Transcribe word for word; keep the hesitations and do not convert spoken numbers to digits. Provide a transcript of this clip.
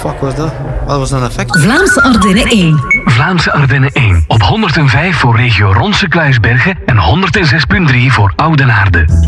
fuck was dat? Wat was dat effect? Vlaamse Ardennen één. Vlaamse Ardennen één. Op honderdvijf voor regio Ronse Kluisbergen en honderdzes komma drie voor Oudenaarde.